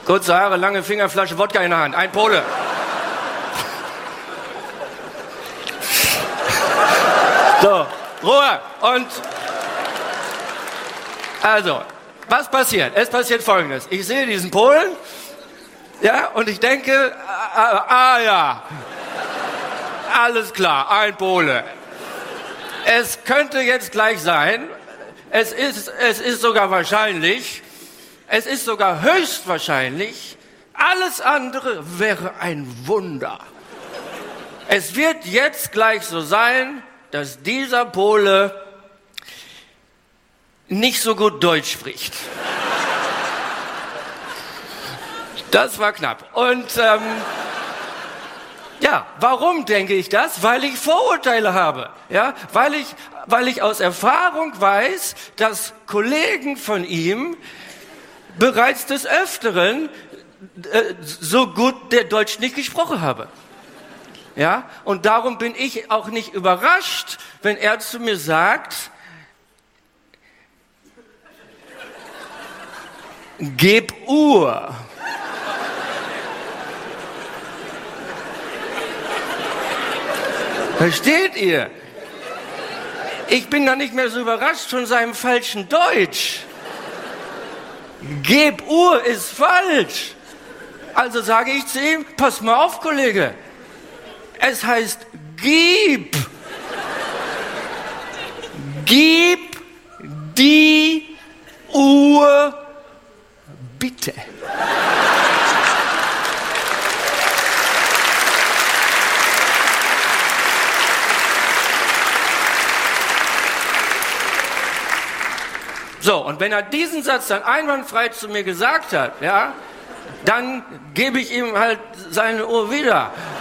Kurze Haare, lange Finger, Flasche Wodka in der Hand. Ein Pole. So, Ruhe. Und also, was passiert? Es passiert Folgendes. Ich sehe diesen Polen, ja, und ich denke, ja, alles klar, ein Pole. Es könnte jetzt gleich sein, es ist sogar wahrscheinlich, es ist sogar höchstwahrscheinlich, alles andere wäre ein Wunder. Es wird jetzt gleich so sein, dass dieser Pole nicht so gut Deutsch spricht. Das war knapp. Und ja, warum denke ich das? Weil ich Vorurteile habe. Ja, weil ich aus Erfahrung weiß, dass Kollegen von ihm bereits des Öfteren so gut der Deutsch nicht gesprochen haben. Ja, und darum bin ich auch nicht überrascht, wenn er zu mir sagt, gib Uhr. Versteht ihr? Ich bin da nicht mehr so überrascht von seinem falschen Deutsch. Gib Uhr ist falsch. Also sage ich zu ihm, pass mal auf, Kollege. Es heißt gib. Gib die Uhr bitte. So, und wenn er diesen Satz dann einwandfrei zu mir gesagt hat, ja, dann gebe ich ihm halt seine Uhr wieder.